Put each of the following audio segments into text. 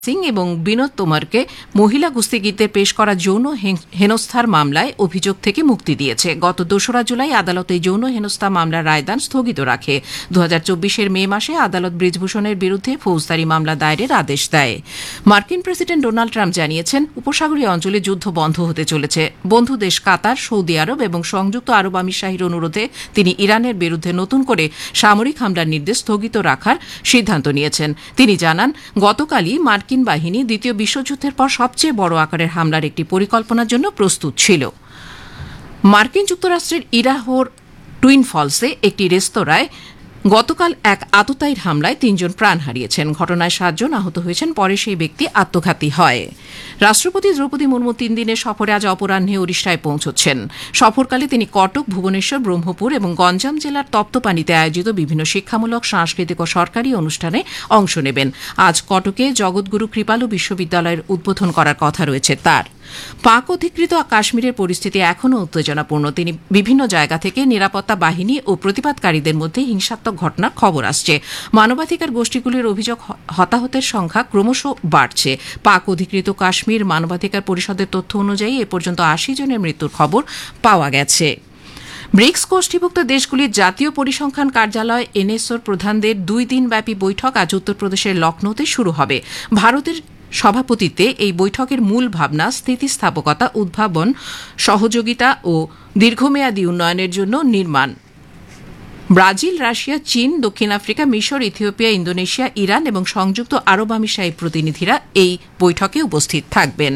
সিং এবং বিনোদ তোমরকে মহিলা কুস্তিগীরদের পেশ করা যৌন হেনস্থার মামলায় অভিযোগ থেকে মুক্তি দিয়েছে। গত ২রা জুলাই আদালত এই যৌন হেনস্থা মামলার রায়দান স্থগিত রাখে। ২০২৪ মে মাসে আদালত ব্রিজভূষণের বিরুদ্ধে ফৌজদারি মামলা দায়েরের আদেশ দেয়। মার্কিন প্রেসিডেন্ট ডোনাল্ড ট্রাম্প জানিয়েছেন, উপসাগরীয় অঞ্চলে যুদ্ধ বন্ধ হতে চলেছে। বন্ধু দেশ কাতার, সৌদি আরব এবং সংযুক্ত আরব আমিরশাহীর অনুরোধে তিনি ইরানের বিরুদ্ধে নতুন করে সামরিক হামলার নির্দেশ স্থগিত রাখার সিদ্ধান্ত নিয়েছেন। তিনি জানান, গতকালই মার্কিন বাহিনী দ্বিতীয় বিশ্বযুদ্ধের পর সবচেয়ে বড় আকারের হামলার একটি পরিকল্পনার জন্য প্রস্তুত ছিল। মার্কিন যুক্তরাষ্ট্রের ইডাহোর টুইন ফলসে একটি রেস্তোরাঁয় গতকাল এক আততায়ীর হামলায় ৩ জন প্রাণ হারিয়েছেন। ঘটনায় ৭ জন আহত হয়েছেন। পরে সেই ব্যক্তি আত্মঘাতী হয়। রাষ্ট্রপতি দ্রৌপদী মুর্মু ৩ দিনের সফরে আজ অপরাহ্নে ওড়িশায় পৌঁছচ্ছেন। সফরকালে তিনি কটক, ভুবনেশ্বর, ব্রহ্মপুর এবং গঞ্জাম জেলার তপ্তপানিতে আয়োজিত বিভিন্ন শিক্ষামূলক, সাংস্কৃতিক ও সরকারি অনুষ্ঠানে অংশ নেবেন। আজ কটকে জগৎগুরু কৃপালু বিশ্ববিদ্যালয়ের উদ্বোধন করার কথা রয়েছে তার। পাক অধিকৃত কাশ্মীরের পরিস্থিতি এখনও উত্তেজনাপূর্ণ। তিনি বিভিন্ন জায়গা থেকে নিরাপত্তা বাহিনী ও প্রতিবাদকারীদের মধ্যে হিংসাত্মক ঘটনার খবর আসছে। মানবাধিকার গোষ্ঠীগুলির অভিযোগ, হতাহতের সংখ্যা ক্রমশ বাড়ছে। পাক অধিকৃত কাশ্মীর মানবাধিকার পরিষদের তথ্য অনুযায়ী এ পর্যন্ত ৮০ জনের মৃত্যুর খবর পাওয়া গেছে। ব্রিক্স গোষ্ঠীভুক্ত দেশগুলির জাতীয় পরিসংখ্যান কার্যালয় এনএসওর প্রধানদের ২ দিনব্যাপী বৈঠক আজ উত্তরপ্রদেশের লখনৌতে শুরু হবে। ভারতের সভাপতিত্বে এই বৈঠকের মূল ভাবনা স্থিতিস্থাপকতা, উদ্ভাবন, সহযোগিতা ও দীর্ঘমেয়াদী উন্নয়নের জন্য নির্মাণ। ব্রাজিল, রাশিয়া, চীন, দক্ষিণ আফ্রিকা, মিশর, ইথিওপিয়া, ইন্দোনেশিয়া, ইরান এবং সংযুক্ত আরব আমিরশাহীর প্রতিনিধিরা এই বৈঠকে উপস্থিত থাকবেন।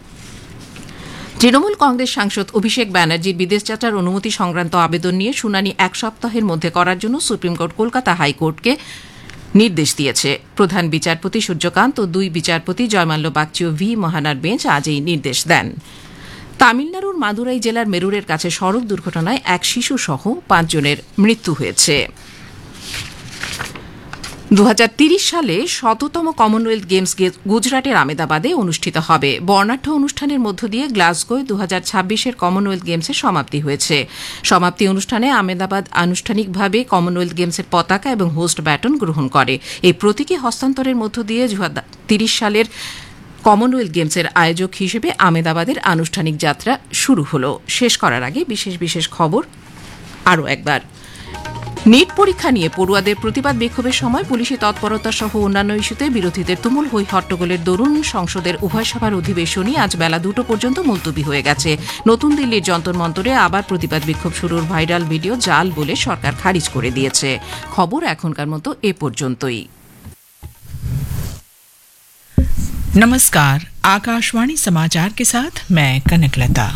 তৃণমূল কংগ্রেস সাংসদ অভিষেক ব্যানার্জির বিদেশ যাত্রার অনুমতি সংক্রান্ত আবেদন নিয়ে শুনানি ১ সপ্তাহের মধ্যে করার জন্য সুপ্রিম কোর্ট কলকাতা হাইকোর্টকে নির্দেশ দিয়েছে। প্রধান বিচারপতি সূর্যকান্ত ও ২ বিচারপতি জয়মাল্য বাগচি ও ভি মোহানার বেঞ্চ আজ এই নির্দেশ দেন। তামিলনাড়ুর মাদুরাই জেলার মেরুরের কাছে সড়ক দুর্ঘটনায় এক শিশুসহ ৫ জনের মৃত্যু হয়েছে। ২০৩০ সালে ১৭তম কমনওয়েলথ গেমস গুজরাটের আমেদাবাদে অনুষ্ঠিত হবে। বর্ণাঢ্য অনুষ্ঠানের মধ্য দিয়ে গ্লাসগোয় ২০২৬-এর কমনওয়েলথ গেমসের সমাপ্তি হয়েছে। সমাপ্তি অনুষ্ঠানে আমেদাবাদ আনুষ্ঠানিকভাবে কমনওয়েলথ গেমসের পতাকা এবং হোস্ট ব্যাটন গ্রহণ করে। এই প্রতীকী হস্তান্তরের মধ্য দিয়ে ২০৩০ সালের কমনওয়েলথ গেমসের আয়োজক হিসেবে আমেদাবাদের আনুষ্ঠানিক যাত্রা শুরু হল। শেষ করার আগে বিশেষ খবর আরও একবার। নিট পরীক্ষা নিয়ে পড়ুয়াদের প্রতিবাদ বিক্ষোভের সময় পুলিশি তৎপরতা সহ অন্যান্য ইস্যুতে বিরোধীদের তুমুল হৈ হট্টগোলের দরুন সংসদের উভয় সভার অধিবেশনই আজ বেলা ২টো পর্যন্ত মুলতবি হয়ে গেছে। নতুন দিল্লির যন্তর মন্তরে আবার প্রতিবাদ বিক্ষোভ শুরুর ভাইরাল ভিডিও জাল বলে সরকার খারিজ করে দিয়েছে। খবর এখনকার মতো এ পর্যন্তই। नमस्कार, आकाशवाणी समाचार के साथ मैं कनकलता।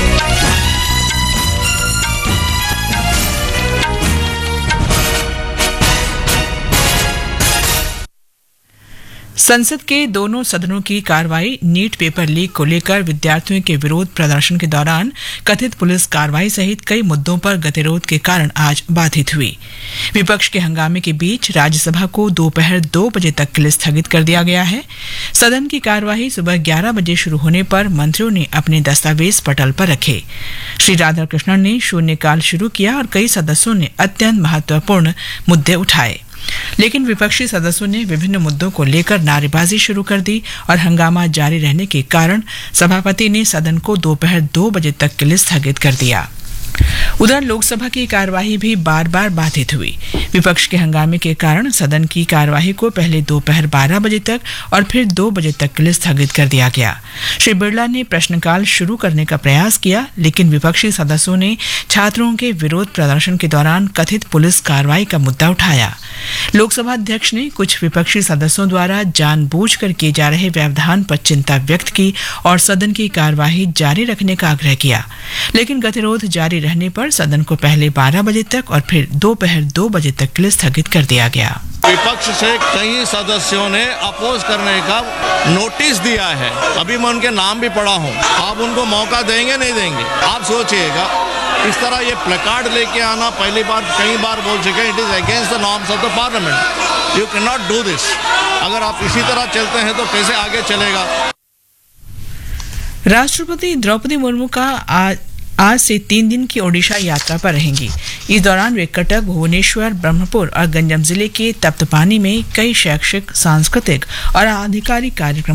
संसद के दोनों सदनों की कार्रवाई नीट पेपर लीक को लेकर विद्यार्थियों के विरोध प्रदर्शन के दौरान कथित पुलिस कार्रवाई सहित कई मुद्दों पर गतिरोध के कारण आज बाधित हुई। विपक्ष के हंगामे के बीच राज्यसभा को दोपहर 2 बजे तक के लिए स्थगित कर दिया गया है। सदन की कार्यवाही सुबह 11 बजे शुरू होने पर मंत्रियों ने अपने दस्तावेज पटल पर रखे। श्री राधाकृष्णन ने शून्यकाल शुरू किया और कई सदस्यों ने अत्यंत महत्वपूर्ण मुद्दे उठाए, लेकिन विपक्षी सदस्यों ने विभिन्न मुद्दों को लेकर नारेबाजी शुरू कर दी और हंगामा जारी रहने के कारण सभापति ने सदन को दोपहर 2 बजे तक के लिए स्थगित कर दिया। उधर लोकसभा की कार्यवाही भी बार बार बाधित हुई। विपक्ष के हंगामे के कारण सदन की कार्यवाही को पहले दोपहर 12 बजे तक और फिर 2 बजे तक के लिए स्थगित कर दिया गया। श्री बिरला ने प्रश्नकाल शुरू करने का प्रयास किया, लेकिन विपक्षी सदस्यों ने छात्रों के विरोध प्रदर्शन के दौरान कथित पुलिस कार्रवाई का मुद्दा उठाया। लोकसभा अध्यक्ष ने कुछ विपक्षी सदस्यों द्वारा जानबूझकर किए जा रहे व्यवधान पर चिंता व्यक्त की और सदन की कार्यवाही जारी रखने का आग्रह किया, लेकिन गतिरोध जारी रहने पर सदन को पहले 12 बजे तक और फिर दोपहर 2 बजे तक के लिए स्थगित कर दिया गया। विपक्ष से कई सदस्यों ने अपोज करने का नोटिस दिया है। अभी मैं उनके नाम भी पढ़ा हूँ। आप उनको मौका देंगे नहीं देंगे? आप सोचिएगा। इस तरह ये प्लेकार्ड लेके आना पहली बार, कई बार बोल चुके हैं, it is against the norms of the parliament. You can not do this. अगर आप इसी तरह चलते हैं तो कैसे आगे चलेगा? राष्ट्रपति द्रौपदी मुर्मू का आज आज से 3 दिन की ओडिशा यात्रा पर रहेंगी। इस दौरान वे कटक, भुवनेश्वर, ब्रह्मपुर और गंजम जिले के तप्तपानी में कई शैक्षिक, सांस्कृतिक और आधिकारिक कार्यक्रम